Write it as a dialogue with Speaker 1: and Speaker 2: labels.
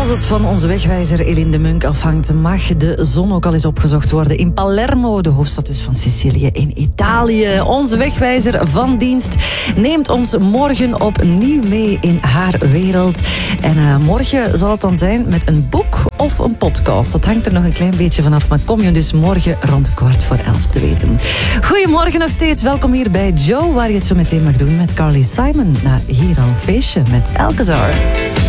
Speaker 1: Als het van onze wegwijzer Eline de Munk afhangt, mag de zon ook al eens opgezocht worden in Palermo, de hoofdstad dus van Sicilië in Italië. Onze wegwijzer van dienst neemt ons morgen opnieuw mee in haar wereld. En morgen zal het dan zijn met een boek of een podcast. Dat hangt er nog een klein beetje vanaf, maar kom je dus morgen rond 11:15 te weten. Goedemorgen nog steeds, welkom hier bij Joe, waar je het zo meteen mag doen met Carly Simon. Na hier al een feestje met Alcazar.